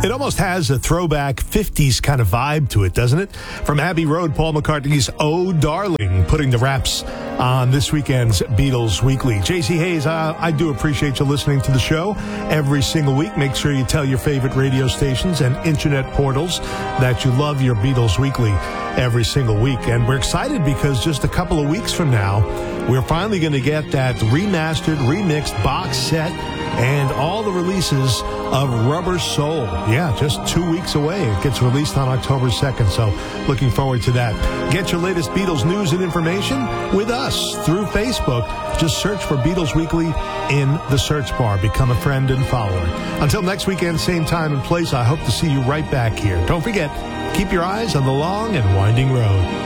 It almost has a throwback 50s kind of vibe to it, doesn't it? From Abbey Road, Paul McCartney's Oh Darling, putting the wraps on this weekend's Beatles Weekly. JC Hayes, I do appreciate you listening to the show every single week. Make sure you tell your favorite radio stations and internet portals that you love your Beatles Weekly every single week. And we're excited because just a couple of weeks from now, we're finally going to get that remastered, remixed box set and all the releases of Rubber Soul. Yeah, just 2 weeks away. It gets released on October 2nd, so looking forward to that. Get your latest Beatles news and information with us through Facebook. Just search for Beatles Weekly in the search bar. Become a friend and follower. Until next weekend, same time and place, I hope to see you right back here. Don't forget, keep your eyes on the long and winding road.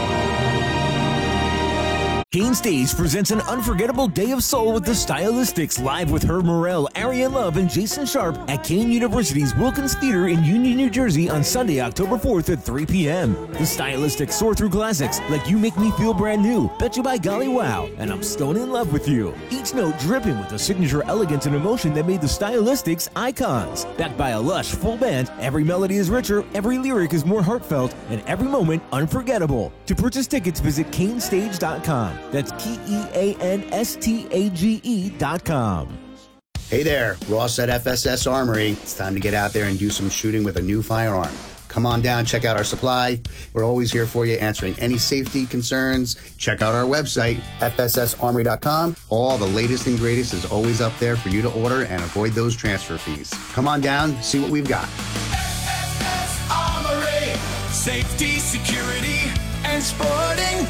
Kane Stage presents an unforgettable day of soul with the Stylistics, live with Herb Morrell, Arian Love, and Jason Sharp at Kane University's Wilkins Theater in Union, New Jersey on Sunday, October 4th at 3 p.m. The Stylistics soar through classics like You Make Me Feel Brand New, Bet You By Golly Wow, and I'm Stone in Love With You. Each note dripping with the signature elegance and emotion that made the Stylistics icons. Backed by a lush, full band, every melody is richer, every lyric is more heartfelt, and every moment unforgettable. To purchase tickets, visit canestage.com. That's KEANSTAGE.com. Hey there, Ross at FSS Armory. It's time to get out there and do some shooting with a new firearm. Come on down, check out our supply. We're always here for you, answering any safety concerns. Check out our website, fssarmory.com. All the latest and greatest is always up there for you to order and avoid those transfer fees. Come on down, see what we've got. FSS Armory, safety, security, and sporting.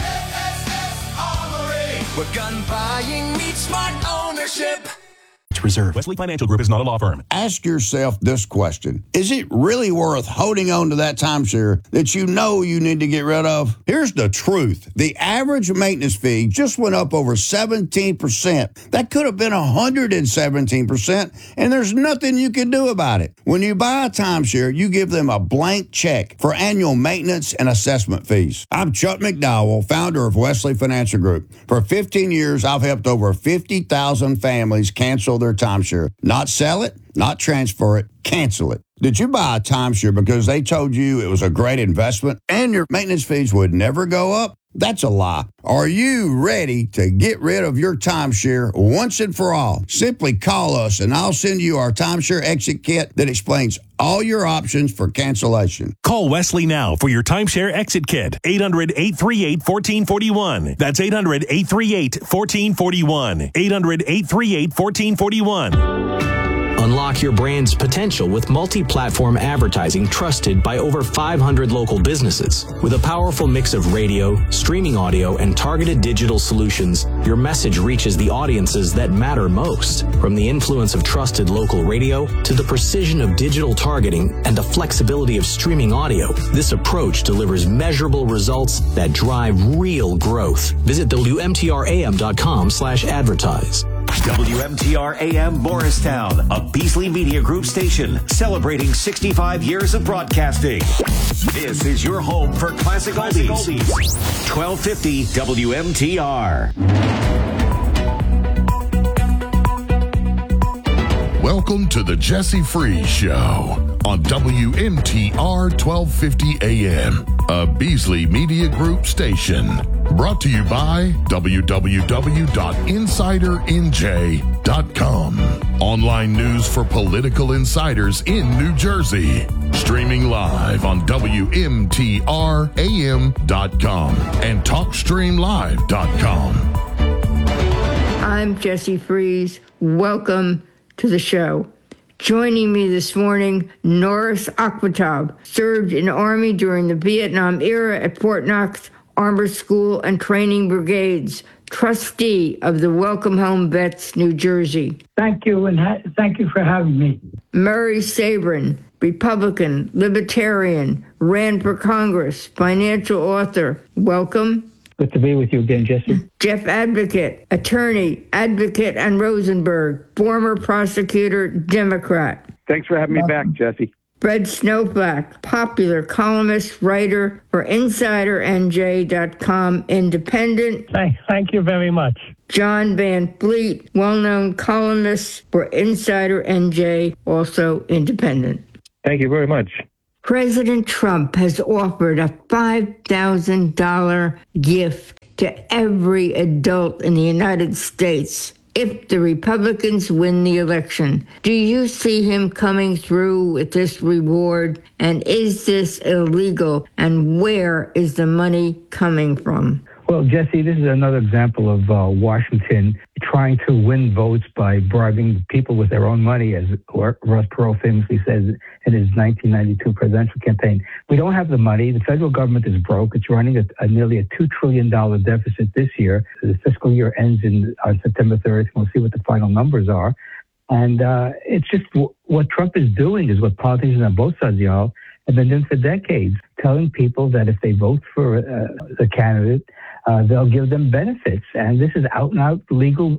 Where gun buying meets smart ownership. Reserve. Wesley Financial Group is not a law firm. Ask yourself this question. Is it really worth holding on to that timeshare that you know you need to get rid of? Here's the truth. The average maintenance fee just went up over 17%. That could have been 117%, and there's nothing you can do about it. When you buy a timeshare, you give them a blank check for annual maintenance and assessment fees. I'm Chuck McDowell, founder of Wesley Financial Group. For 15 years, I've helped over 50,000 families cancel their timeshare. Not sell it, not transfer it, cancel it. Did you buy a timeshare because they told you it was a great investment and your maintenance fees would never go up? That's a lie. Are you ready to get rid of your timeshare once and for all? Simply call us and I'll send you our timeshare exit kit that explains all your options for cancellation. Call Wesley now for your timeshare exit kit. 800-838-1441. That's 800-838-1441. 800-838-1441. Unlock your brand's potential with multi-platform advertising trusted by over 500 local businesses. With a powerful mix of radio, streaming audio, and targeted digital solutions, your message reaches the audiences that matter most. From the influence of trusted local radio to the precision of digital targeting and the flexibility of streaming audio, this approach delivers measurable results that drive real growth. Visit WMTRAM.com/advertise. WMTR AM Morristown, a Beasley Media Group station celebrating 65 years of broadcasting. This is your home for classic oldies. 1250 WMTR. Welcome to the Jesse Freeze Show on WMTR 1250 AM, a Beasley Media Group station. Brought to you by www.insidernj.com. Online news for political insiders in New Jersey. Streaming live on WMTRAM.com and TalkStreamLive.com. I'm Jesse Freeze. Welcome to the show. Joining me this morning, Norris Akhmatab, served in the Army during the Vietnam era at Fort Knox Armor School and Training Brigades, trustee of the Welcome Home Vets, New Jersey. Thank you, and thank you for having me. Murray Sabrin, Republican, Libertarian, ran for Congress, financial author. Welcome. Good to be with you again, Jesse. Jeff Advocate, attorney, Advocate and Rosenberg, former prosecutor, Democrat. Thanks for having me back, Jesse. Fred Snowflake, popular columnist, writer for InsiderNJ.com, independent. Thank you very much. John Van Fleet, well-known columnist for Insider NJ, also independent. Thank you very much. President Trump has offered a $5,000 gift to every adult in the United States if the Republicans win the election. Do you see him coming through with this reward? And is this illegal? And where is the money coming from? Well, Jesse, this is another example of Washington trying to win votes by bribing people with their own money, as Ross Perot famously says in his 1992 presidential campaign. We don't have the money. The federal government is broke. It's running a nearly a $2 trillion deficit this year. The fiscal year ends on September 30th. We'll see what the final numbers are. And it's just what Trump is doing is what politicians on both sides of the aisle have been doing for decades, telling people that if they vote for the candidate, they'll give them benefits. And this is out and out legal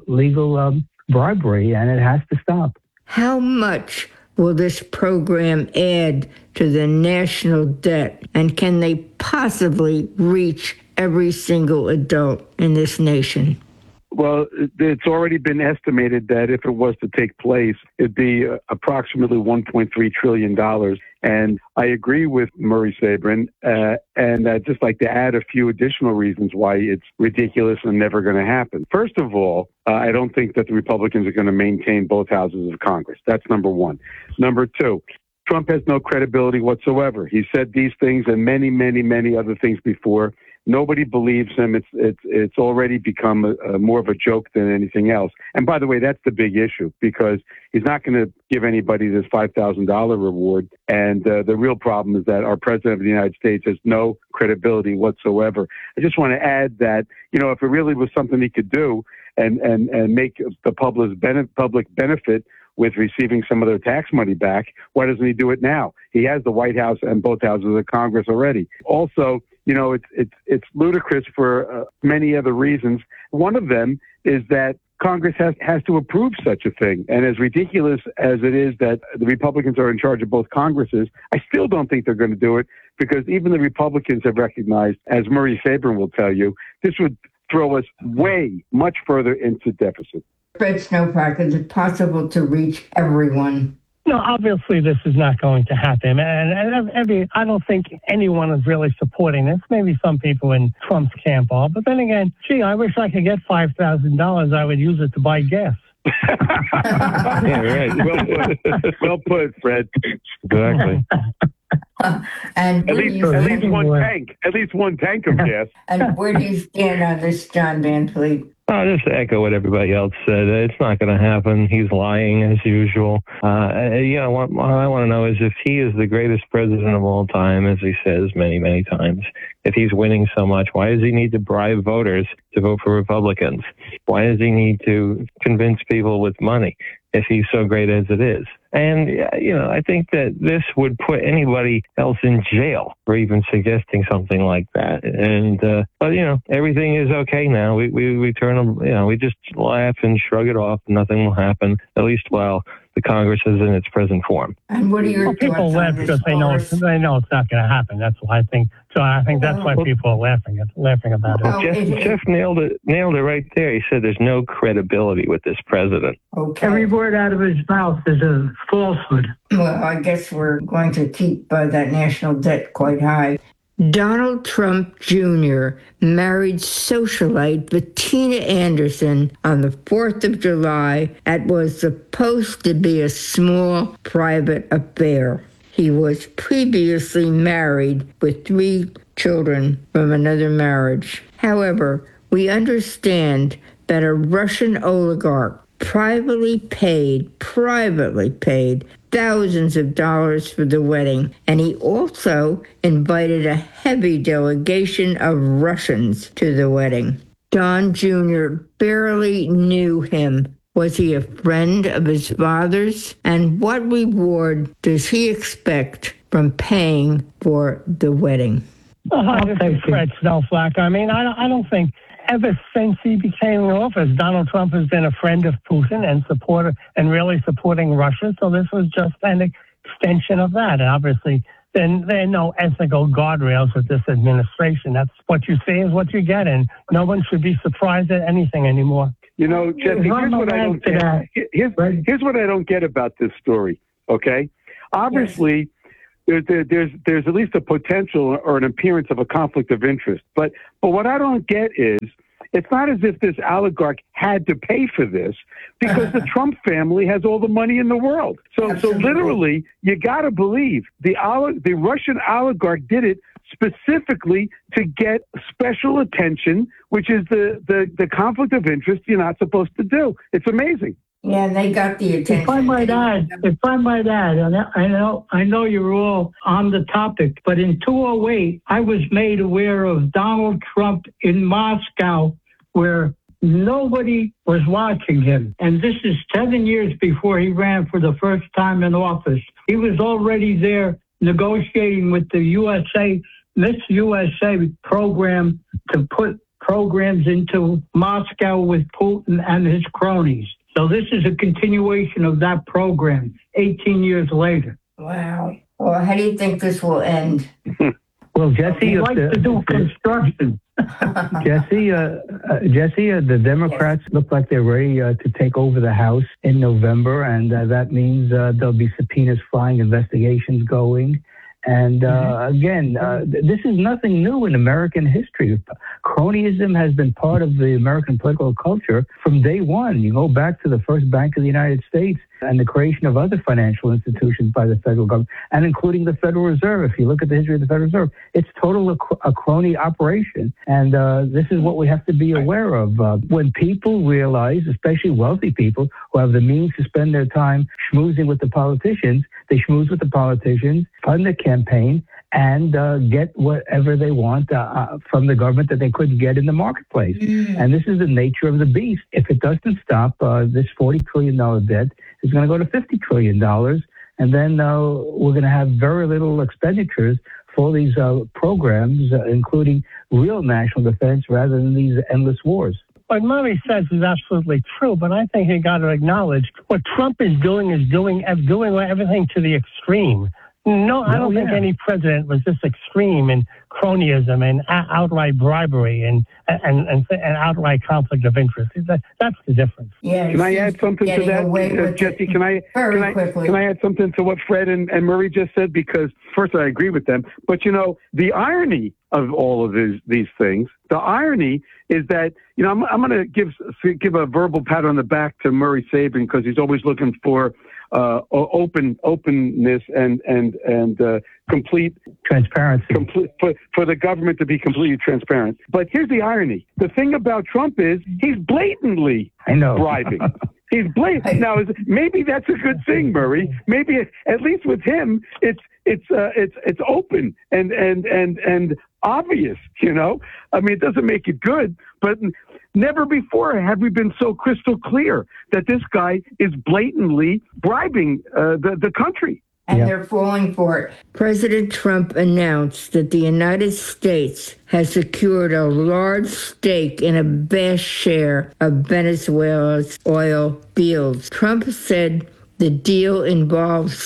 bribery, and it has to stop. How much will this program add to the national debt? And can they possibly reach every single adult in this nation? Well, it's already been estimated that if it was to take place, it'd be approximately $1.3 trillion. And I agree with Murray Sabrin, and I'd just like to add a few additional reasons why it's ridiculous and never going to happen. First of all, I don't think that the Republicans are going to maintain both houses of Congress. That's number one. Number two, Trump has no credibility whatsoever. He said these things and many, many, many other things before. Nobody believes him. It's already become more of a joke than anything else. And by the way, that's the big issue, because he's not going to give anybody this $5,000 reward. And the real problem is that our president of the United States has no credibility whatsoever. I just want to add that, if it really was something he could do and make the public benefit with receiving some of their tax money back, why doesn't he do it now? He has the White House and both houses of Congress already. Also, it's ludicrous for many other reasons. One of them is that Congress has to approve such a thing. And as ridiculous as it is that the Republicans are in charge of both Congresses, I still don't think they're going to do it, because even the Republicans have recognized, as Murray Sabrin will tell you, this would throw us much further into deficit. Fred Snowpark, is it possible to reach everyone? No, obviously this is not going to happen. And I don't think anyone is really supporting this. Maybe some people in Trump's camp are. But then again, I wish I could get $5,000. I would use it to buy gas. Yeah, right. Well put, Fred. Exactly. And at least one tank of gas. And where do you stand on this, John Van Fleet? I'll just echo what everybody else said. It's not going to happen. He's lying as usual. What I want to know is if he is the greatest president of all time, as he says many, many times, if he's winning so much, why does he need to bribe voters to vote for Republicans? Why does he need to convince people with money if he's so great as it is? And, I think that this would put anybody else in jail for even suggesting something like that. And, but, everything is okay now. We turn, we just laugh and shrug it off. Nothing will happen, at least while the Congress is in its present form. And what are your thoughts people laugh on this, because they know it's not going to happen. That's why I think. So I think that's why people are laughing about it. Well, Jeff nailed it right there. He said there's no credibility with this president. Okay. Every word out of his mouth is a falsehood. Well, I guess we're going to keep that national debt quite high. Donald Trump Jr. married socialite Bettina Anderson on the 4th of July at what was supposed to be a small private affair. He was previously married with 3 children from another marriage. However, we understand that a Russian oligarch privately paid thousands of dollars for the wedding, and he also invited a heavy delegation of Russians to the wedding. Don Jr. barely knew him. Was he a friend of his father's? And what reward does he expect from paying for the wedding? This is Fred Snowflake. I mean, I don't think ever since he became in office, Donald Trump has been a friend of Putin and really supporting Russia. So this was just an extension of that. And obviously, then there are no ethical guardrails with this administration. That's what you see is what you get, and no one should be surprised at anything anymore. Jesse, here's what I don't get about this story. Okay, obviously, there's at least a potential or an appearance of a conflict of interest. But what I don't get is, it's not as if this oligarch had to pay for this, because the Trump family has all the money in the world. So literally, you got to believe the Russian oligarch did it specifically to get special attention, which is the conflict of interest you're not supposed to do. It's amazing. Yeah, and they got the attention. If I might add, and I know you're all on the topic, but in 2008, I was made aware of Donald Trump in Moscow, where nobody was watching him. And this is 7 years before he ran for the first time in office. He was already there negotiating with the Miss USA program to put programs into Moscow with Putin and his cronies. So this is a continuation of that program 18 years later. Wow. Well, how do you think this will end? Well, Jesse, he likes to do construction. Jesse, the Democrats look like they're ready to take over the House in November, and that means there'll be subpoenas flying, investigations going. And again, this is nothing new in American history. Cronyism has been part of the American political culture from day one. You go back to the first Bank of the United States and the creation of other financial institutions by the federal government, and including the Federal Reserve. If you look at the history of the Federal Reserve, it's totally a crony operation. And this is what we have to be aware of. When people realize, especially wealthy people who have the means to spend their time schmoozing with the politicians, they schmooze with the politicians, fund the campaign, and get whatever they want from the government that they couldn't get in the marketplace. And this is the nature of the beast. If it doesn't stop, this $40 trillion debt is going to go to $50 trillion. And then we're going to have very little expenditures for these programs, including real national defense rather than these endless wars. What Murray says is absolutely true, but I think you got to acknowledge what Trump is doing everything to the extreme. No, I don't think any president was this extreme in cronyism and outright bribery and outright conflict of interest. That's the difference. Yeah. Can I add something to that, Jesse? Can I add something to what Fred and Murray just said? Because first, I agree with them. But the irony of all of these things, the irony is that I'm going to give a verbal pat on the back to Murray Sabin, because he's always looking for openness and complete transparency, for the government to be completely transparent. But here's the irony: the thing about Trump is he's blatantly bribing. He's blatant. Now, maybe that's a good thing, Murray. Maybe at least with him, it's open and obvious. I mean, it doesn't make it good, but never before have we been so crystal clear that this guy is blatantly bribing the country. And they're falling for it. President Trump announced that the United States has secured a large stake in a vast share of Venezuela's oil fields. Trump said the deal involves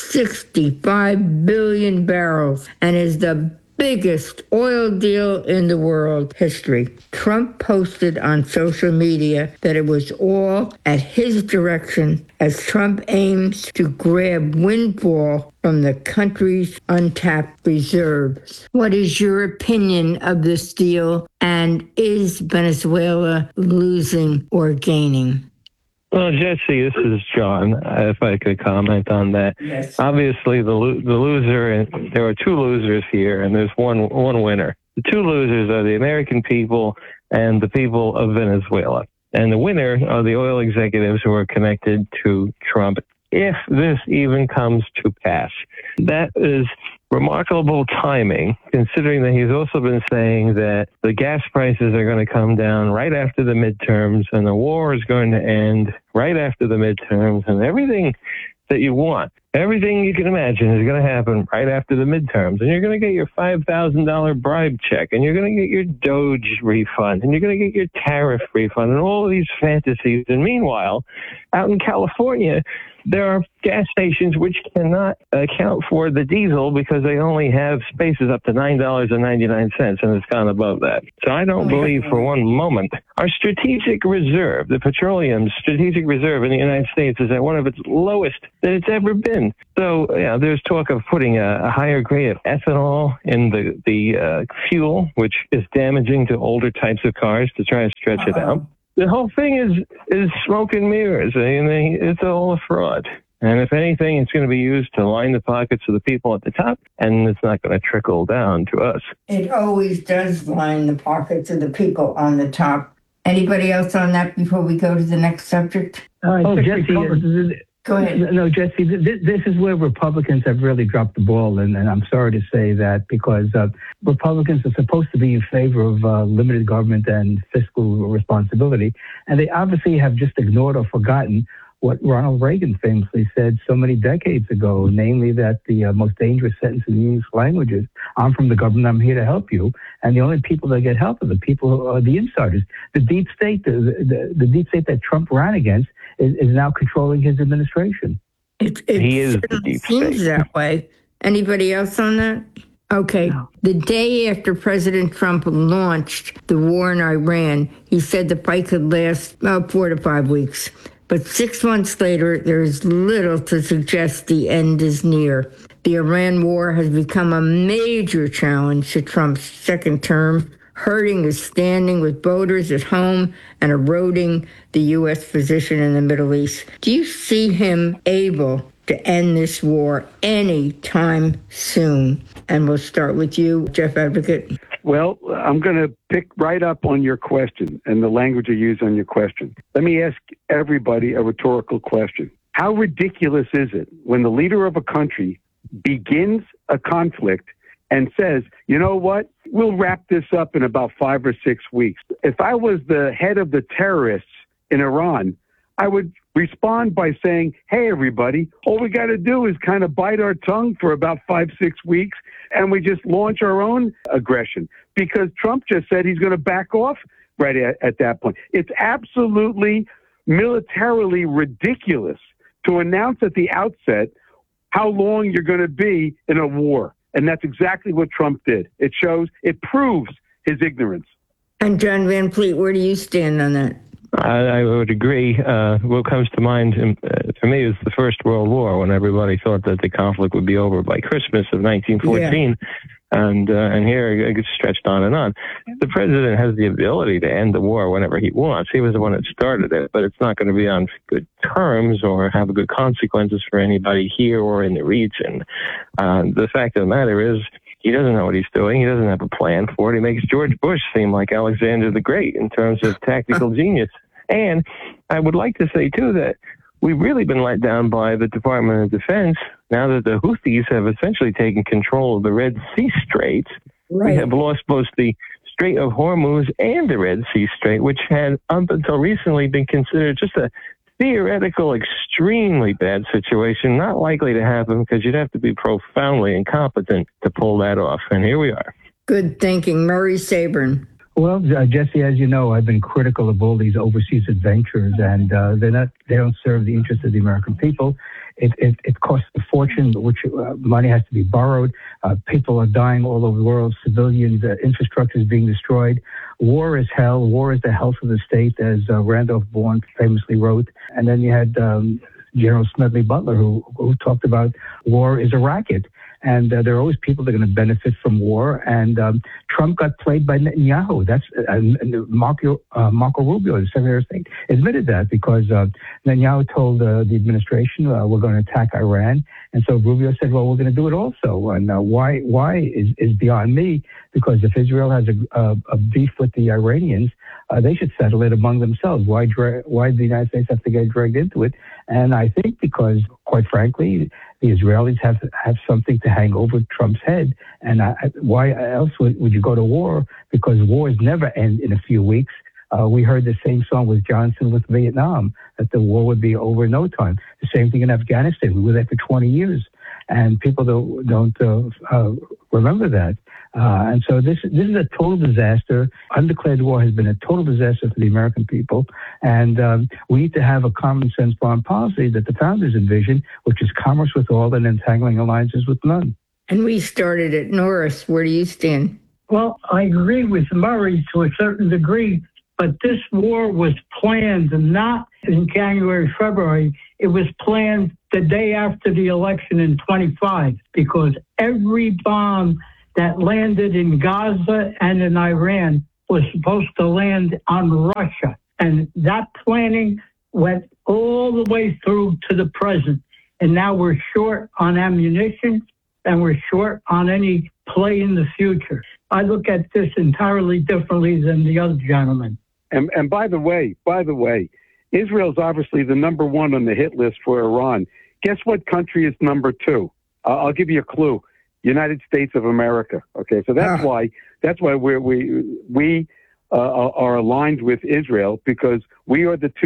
65 billion barrels and is the biggest oil deal in the world history. Trump posted on social media that it was all at his direction as Trump aims to grab windfall from the country's untapped reserves. What is your opinion of this deal, and is Venezuela losing or gaining? Well, Jesse, this is John. If I could comment on that. Yes. Obviously, the loser, and there are two losers here, and there's one winner. The two losers are the American people and the people of Venezuela. And the winner are the oil executives who are connected to Trump, if this even comes to pass. That is remarkable timing, considering that he's also been saying that the gas prices are going to come down right after the midterms, and the war is going to end right after the midterms, and everything that you want, everything you can imagine is going to happen right after the midterms. And you're going to get your $5,000 bribe check, and you're going to get your Doge refund, and you're going to get your tariff refund, and all of these fantasies. And meanwhile, out in California, there are gas stations which cannot account for the diesel because they only have spaces up to $9.99, and it's gone above that. So I don't believe for one moment our strategic reserve, the petroleum strategic reserve in the United States, is at one of its lowest that it's ever been. So there's talk of putting a higher grade of ethanol in the fuel, which is damaging to older types of cars to try and stretch it out. The whole thing is smoke and mirrors. It's all a fraud. And if anything, it's going to be used to line the pockets of the people at the top, and it's not going to trickle down to us. It always does line the pockets of the people on the top. Anybody else on that before we go to the next subject? Jesse, go ahead. No, Jesse, this is where Republicans have really dropped the ball, and I'm sorry to say that, because Republicans are supposed to be in favor of limited government and fiscal responsibility, and they obviously have just ignored or forgotten what Ronald Reagan famously said so many decades ago, namely that the most dangerous sentence in the English language is, "I'm from the government, I'm here to help you." And the only people that get help are the people who are the insiders. The deep state, the deep state that Trump ran against is now controlling his administration. He is the deep state. Seems that way. Anybody else on that? Okay. The day after President Trump launched the war in Iran, he said the fight could last 4 to 5 weeks. But 6 months later, there is little to suggest the end is near. The Iran war has become a major challenge to Trump's second term, hurting his standing with voters at home and eroding the U.S. position in the Middle East. Do you see him able to end this war anytime soon? And we'll start with you, Jeff Advocate. Well, I'm going to pick right up on your question and the language you use on your question. Let me ask everybody a rhetorical question. How ridiculous is it when the leader of a country begins a conflict and says, you know what, we'll wrap this up in about 5 or 6 weeks? If I was the head of the terrorists in Iran, I would respond by saying, hey, everybody, all we got to do is kind of bite our tongue for about 5, 6 weeks, and we just launch our own aggression, because Trump just said he's going to back off right at that point. It's absolutely militarily ridiculous to announce at the outset how long you're going to be in a war. And that's exactly what Trump did. It proves his ignorance. And John Van Fleet, where do you stand on that? I would agree. What comes to mind for me is the First World War, when everybody thought that the conflict would be over by Christmas of 1914. Yeah. And here it gets stretched on and on. The president has the ability to end the war whenever he wants. He was the one that started it, but it's not going to be on good terms or have good consequences for anybody here or in the region. The fact of the matter is, he doesn't know what he's doing. He doesn't have a plan for it. He makes George Bush seem like Alexander the Great in terms of tactical genius. And I would like to say, too, that we've really been let down by the Department of Defense now that the Houthis have essentially taken control of the Red Sea Straits. Right. We have lost both the Strait of Hormuz and the Red Sea Strait, which had up until recently been considered just a theoretical, extremely bad situation, not likely to happen because you'd have to be profoundly incompetent to pull that off. And here we are. Good thinking. Murray Sabrin. Well, Jesse, as you know, I've been critical of all these overseas adventures, and they don't serve the interests of the American people. It costs a fortune, which money has to be borrowed. People are dying all over the world. Civilians, infrastructure is being destroyed. War is hell. War is the health of the state, as Randolph Bourne famously wrote. And then you had General Smedley Butler, who talked about war is a racket. And there are always people that are going to benefit from war. And Trump got played by Netanyahu. That's Marco Rubio, the Secretary of State, admitted that because Netanyahu told the administration, we're going to attack Iran. And so Rubio said, well, we're going to do it also. And why is beyond me, because if Israel has a beef with the Iranians, they should settle it among themselves. Why the United States have to get dragged into it? And I think because, quite frankly, the Israelis have something to hang over Trump's head. And why else would you go to war? Because wars never end in a few weeks. We heard the same song with Johnson with Vietnam, that the war would be over in no time. The same thing in Afghanistan. We were there for 20 years. And people don't remember that. And so this is a total disaster. Undeclared war has been a total disaster for the American people. And we need to have a common sense foreign policy that the founders envisioned, which is commerce with all and entangling alliances with none. And we started at Norris. Where do you stand? Well, I agree with Murray to a certain degree, but this war was planned not in January, February. It was planned the day after the election in 25, because every bomb that landed in Gaza and in Iran was supposed to land on Russia. And that planning went all the way through to the present. And now we're short on ammunition and we're short on any play in the future. I look at this entirely differently than the other gentleman. And by the way, Israel's obviously the number one on the hit list for Iran. Guess what country is number two? I'll give you a clue. United States of America. Okay, so that's why we are aligned with Israel, because we are the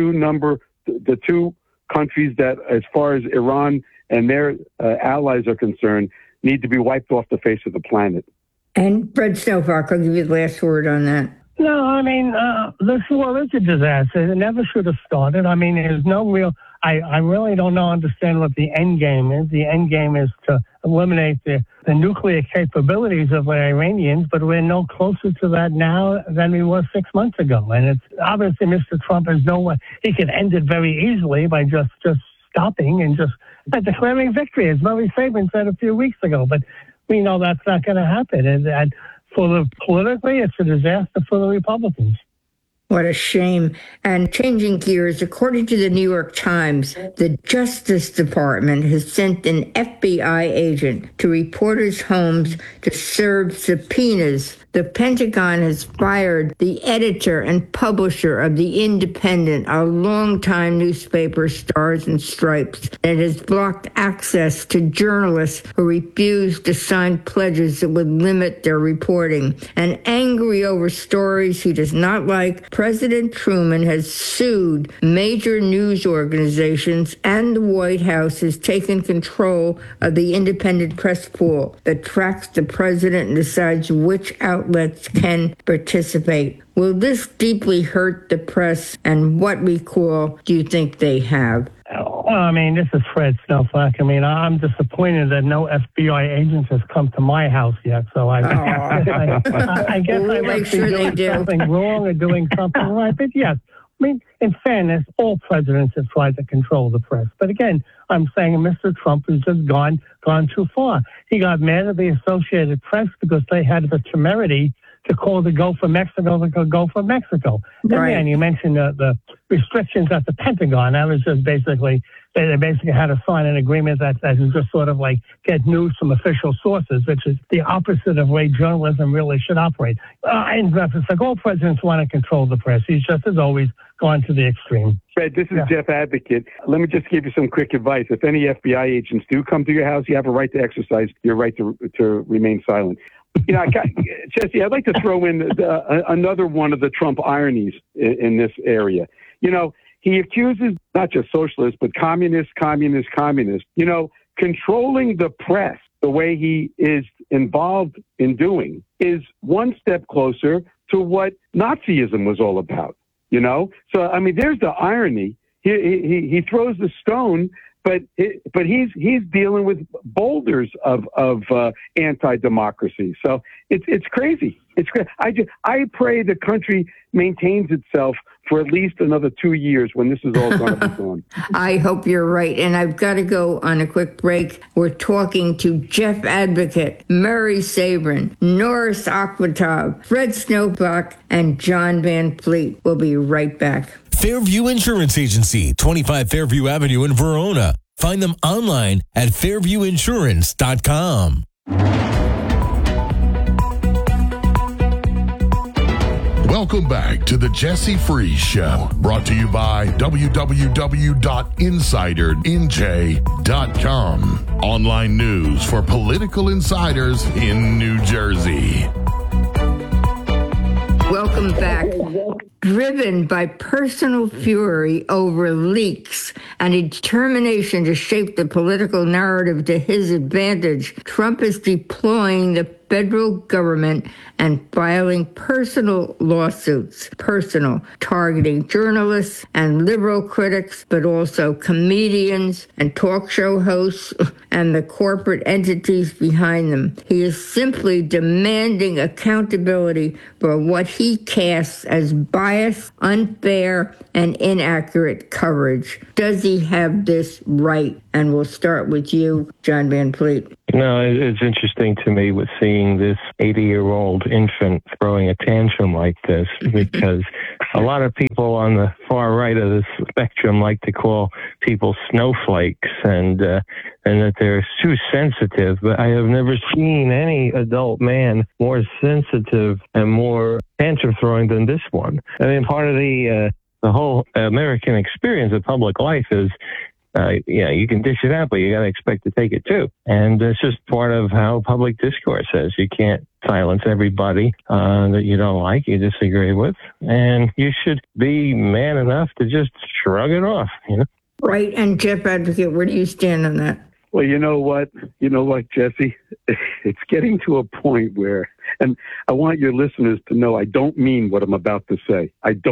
two countries that, as far as Iran and their allies are concerned, need to be wiped off the face of the planet. And Fred Snowbach, I'll give you the last word on that. No, I mean, this war is a disaster. It never should have started. I mean, there's no real... I really don't understand what the end game is. The end game is to eliminate the nuclear capabilities of the Iranians, but we're no closer to that now than we were 6 months ago. And it's obviously Mr. Trump has no way. He could end it very easily by just stopping and just declaring victory, as Murray Sabin said a few weeks ago. But we know that's not going to happen. And politically, it's a disaster for the Republicans. What a shame. And changing gears, according to the New York Times, the Justice Department has sent an FBI agent to reporters' homes to serve subpoenas. The Pentagon has fired the editor and publisher of The Independent, a longtime newspaper, Stars and Stripes. It has blocked access to journalists who refused to sign pledges that would limit their reporting. And angry over stories he does not like, President Truman has sued major news organizations, and the White House has taken control of the independent press pool that tracks the president and decides which outlets can participate. Will this deeply hurt the press, and what recall do you think they have? Well, I mean, this is Fred Snowflake. I mean, I'm disappointed that no FBI agent has come to my house yet. So I guess I must be doing something wrong or doing something right. But yes, I mean, in fairness, all presidents have tried to control the press. But again, I'm saying Mr. Trump has just gone too far. He got mad at the Associated Press because they had the temerity to call the Gulf of Mexico the Gulf of Mexico. Right. And you mentioned the restrictions at the Pentagon. That was just basically, they basically had to sign an agreement that is just sort of like get news from official sources, which is the opposite of the way journalism really should operate. And it's like all presidents want to control the press. He's just, as always, gone to the extreme. Fred, this is Jeff Advocate. Let me just give you some quick advice. If any FBI agents do come to your house, you have a right to exercise your right to remain silent. You know, Jesse, I'd like to throw in another one of the Trump ironies in this area. You know, he accuses not just socialists, but communists. You know, controlling the press the way he is involved in doing is one step closer to what Nazism was all about, you know? So, I mean, there's the irony. He throws the stone, but he's dealing with boulders of anti-democracy. So it's crazy. It's crazy. I pray the country maintains itself for at least another 2 years when this is all going to be gone. I hope you're right. And I've got to go on a quick break. We're talking to Jeff Advocate, Murray Sabin, Norris Akhmetov, Fred Snowbach, and John Van Fleet. We'll be right back. Fairview Insurance Agency, 25 Fairview Avenue in Verona. Find them online at fairviewinsurance.com. Welcome back to the Jesse Freeze Show, brought to you by www.insidernj.com. Online news for political insiders in New Jersey. Welcome back. Driven by personal fury over leaks and a determination to shape the political narrative to his advantage, Trump is deploying the federal government and filing personal lawsuits, targeting journalists and liberal critics, but also comedians and talk show hosts and the corporate entities behind them. He is simply demanding accountability for what he casts as biased, unfair, and inaccurate coverage. Does he have this right? And we'll start with you, John Van Fleet. It's interesting to me with seeing this 80-year-old infant throwing a tantrum like this, because a lot of people on the far right of the spectrum like to call people snowflakes and that they're too sensitive. But I have never seen any adult man more sensitive and more tantrum throwing than this one. I mean, part of the whole American experience of public life is, you can dish it out, but you got to expect to take it too. And it's just part of how public discourse is. You can't silence everybody that you don't like, you disagree with, and you should be man enough to just shrug it off. Right. And Jeff Advocate, where do you stand on that? Well, you know what, Jesse, it's getting to a point where, and I want your listeners to know, I don't mean what I'm about to say.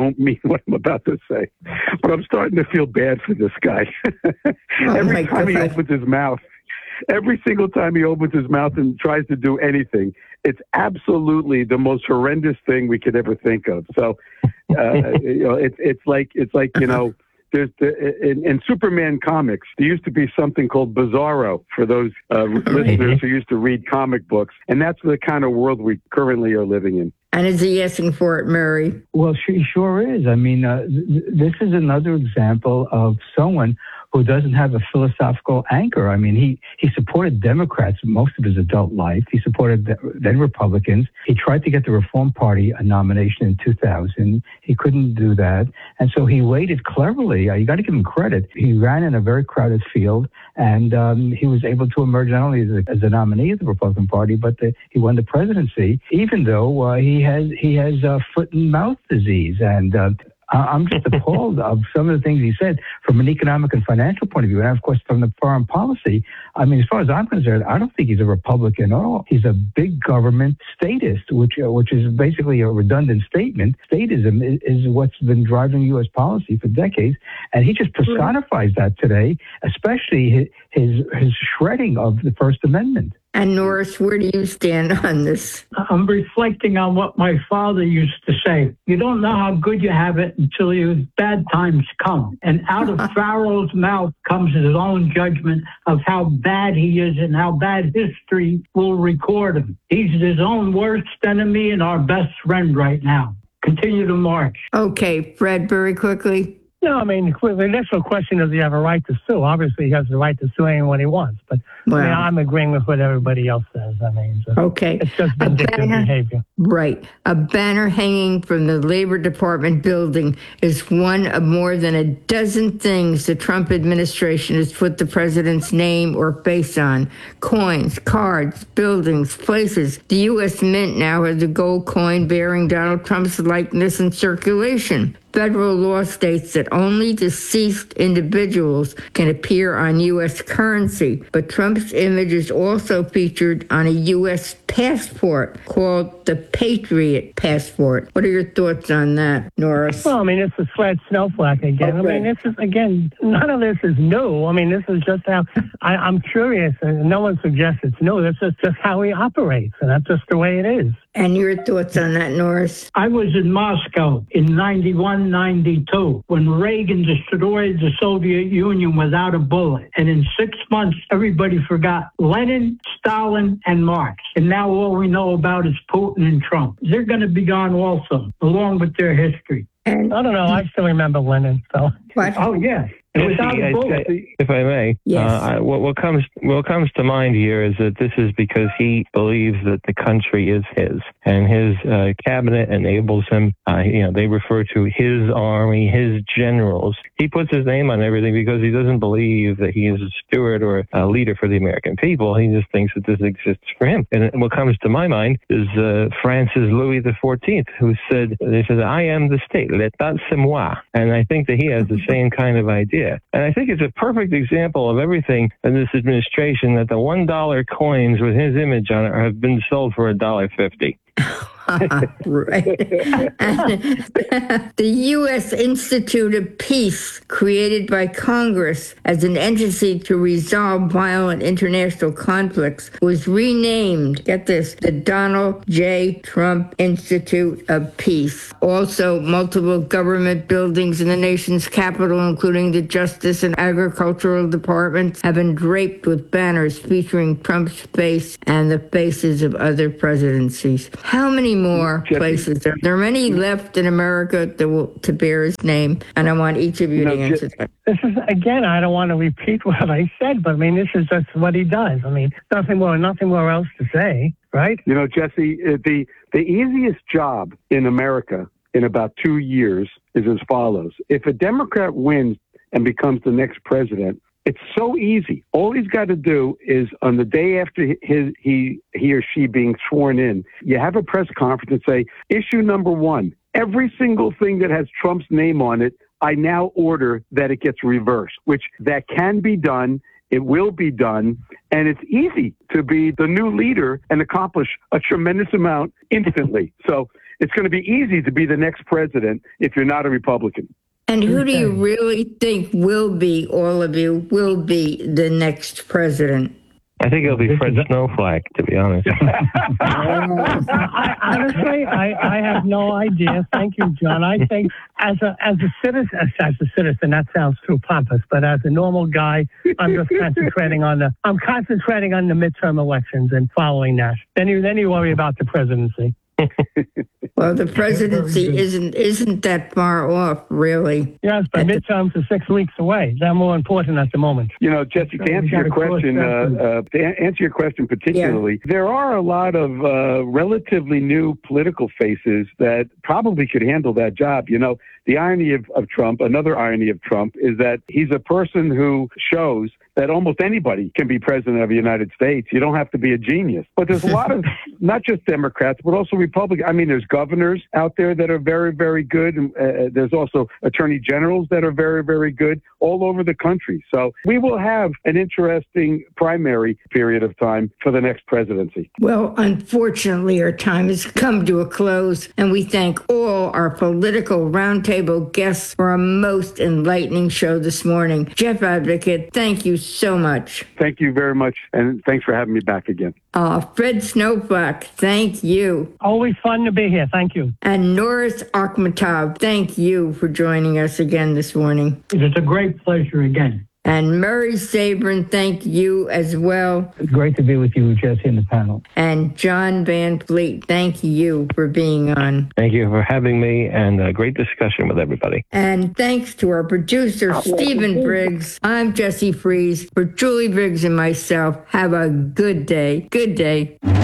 But I'm starting to feel bad for this guy. Every time he opens his mouth, every single time he opens his mouth and tries to do anything, it's absolutely the most horrendous thing we could ever think of. So, it's like, there's in Superman comics, there used to be something called Bizarro for those listeners who used to read comic books. And that's the kind of world we currently are living in. And is he asking for it, Murray? Well, she sure is. I mean, this is another example of someone who doesn't have a philosophical anchor. I mean, he supported Democrats most of his adult life. He supported then Republicans. He tried to get the Reform Party a nomination in 2000. He couldn't do that. And so he waited cleverly. You got to give him credit. He ran in a very crowded field, and he was able to emerge not only as a nominee of the Republican Party, but he won the presidency, even though he has foot and mouth disease. And I'm just appalled of some of the things he said from an economic and financial point of view. And, of course, from the foreign policy, I mean, as far as I'm concerned, I don't think he's a Republican at all. He's a big government statist, which is basically a redundant statement. Statism is what's been driving U.S. policy for decades. And he just personifies that today, especially his shredding of the First Amendment. And Norris, where do you stand on this? I'm reflecting on what my father used to say. You don't know how good you have it until your bad times come. And out of Pharaoh's mouth comes his own judgment of how bad he is and how bad history will record him. He's his own worst enemy and our best friend right now. Continue to march. Okay, Fred, very quickly. No, I mean, the initial question, does he have a right to sue? Obviously, he has the right to sue anyone he wants. But I'm agreeing with what everybody else says. I mean, it's just vindictive behavior. Right. A banner hanging from the Labor Department building is one of more than a dozen things the Trump administration has put the president's name or face on. Coins, cards, buildings, places. The U.S. Mint now has a gold coin bearing Donald Trump's likeness in circulation. Federal law states that only deceased individuals can appear on U.S. currency, but Trump's image is also featured on a U.S. passport called the Patriot Passport. What are your thoughts on that, Norris? Well, I mean, it's a Fred Snowflake again. Okay. I mean, this is, again, none of this is new. I mean, this is just how, I'm curious, and no one suggests it's new. This is just how he operates, and that's just the way it is. And your thoughts on that, Norris? I was in Moscow in 91, 92, when Reagan destroyed the Soviet Union without a bullet. And in 6 months, everybody forgot Lenin, Stalin, and Marx. And now all we know about is Putin and Trump. They're going to be gone also, along with their history. And I don't know. I still remember Lenin. So. What? Oh, yeah. If I may, yes. What comes to mind here is that this is because he believes that the country is his, and his cabinet enables him. They refer to his army, his generals. He puts his name on everything because he doesn't believe that he is a steward or a leader for the American people. He just thinks that this exists for him. And what comes to my mind is France's Louis XIV, who said, "I am the state. L'état c'est moi." And I think that he has the same kind of idea. idea. And I think it's a perfect example of everything in this administration that the $1 coins with his image on it have been sold for $1.50. Right. The U.S. Institute of Peace, created by Congress as an entity to resolve violent international conflicts, was renamed, get this, the Donald J. Trump Institute of Peace. Also, multiple government buildings in the nation's capital, including the Justice and Agricultural Departments, have been draped with banners featuring Trump's face and the faces of other presidencies. How many more places? There are many left in America to bear his name, and I want each of you to answer that. This is, again, I don't want to repeat what I said, but I mean, this is just what he does. I mean, nothing more else to say, right? You know, Jesse, the easiest job in America in about 2 years is as follows. If a Democrat wins and becomes the next president, it's so easy. All he's got to do is on the day after he or she being sworn in, you have a press conference and say, issue number 1, every single thing that has Trump's name on it, I now order that it gets reversed, which that can be done. It will be done. And it's easy to be the new leader and accomplish a tremendous amount instantly. So it's going to be easy to be the next president if you're not a Republican. And who do you really think will be, all of you, will be the next president? I think it'll be Fred Snowflake, to be honest. Honestly, I have no idea. Thank you, John. I think as a citizen, that sounds too pompous, but as a normal guy, I'm just concentrating on the midterm elections and following that. Then you worry about the presidency. Well, the presidency isn't that far off, really. Yes, but midterms are 6 weeks away. They're more important at the moment. You know, Jesse, to answer your question particularly, there are a lot of relatively new political faces that probably could handle that job. You know, the irony of Trump, another irony of Trump, is that he's a person who shows that almost anybody can be president of the United States. You don't have to be a genius. But there's a lot of, not just Democrats, but also Republicans. I mean, there's governors out there that are very, very good. There's also attorney generals that are very, very good all over the country. So we will have an interesting primary period of time for the next presidency. Well, unfortunately, our time has come to a close, and we thank all our political roundtable guests for a most enlightening show this morning. Jeff Advocate, thank you so much. Thank you very much, and thanks for having me back again. Fred Snowflake, thank you. Always fun to be here. Thank you. And Norris Akhmatov, thank you for joining us again this morning. It's a great pleasure again. And Murray Sabrin, thank you as well. It's great to be with you, Jesse, in the panel. And John Van Fleet, thank you for being on. Thank you for having me, and a great discussion with everybody. And thanks to our producer, Stephen Briggs. I'm Jesse Fries. For Julie Briggs and myself, have a good day. Good day.